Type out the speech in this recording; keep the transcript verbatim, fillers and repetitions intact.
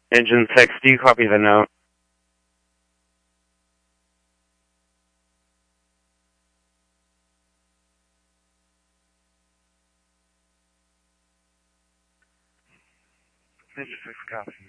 Engine six, do you copy the note? Engine six, copy.